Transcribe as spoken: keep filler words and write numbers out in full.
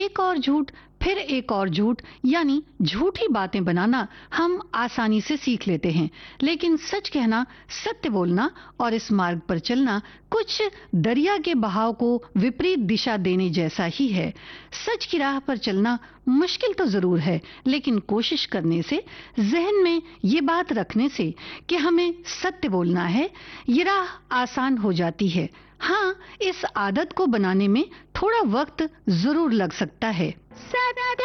एक और झूठ, फिर एक और झूठ, यानी झूठी बातें बनाना हम आसानी से सीख लेते हैं, लेकिन सच कहना, सत्य बोलना और इस मार्ग पर चलना कुछ दरिया के बहाव को विपरीत दिशा देने जैसा ही है। सच की राह पर चलना मुश्किल तो जरूर है, लेकिन कोशिश करने से, जहन में ये बात रखने से कि हमें सत्य बोलना है, ये राह आसान हो जाती है। हाँ, इस आदत को बनाने में थोड़ा वक्त जरूर लग सकता है।